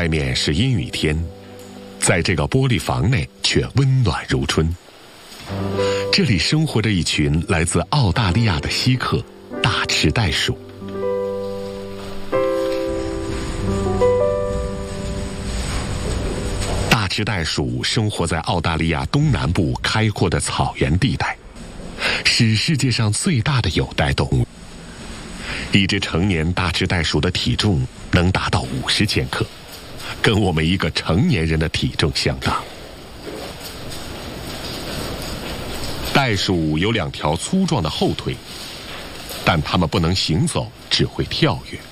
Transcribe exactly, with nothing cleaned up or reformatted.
外面是阴雨天，在这个玻璃房内却温暖如春。这里生活着一群来自澳大利亚的稀客大池袋鼠。大池袋鼠生活在澳大利亚东南部开阔的草原地带，是世界上最大的有袋动物。一只成年大池袋鼠的体重能达到五十千克，跟我们一个成年人的体重相当。袋鼠有两条粗壮的后腿，但它们不能行走，只会跳跃。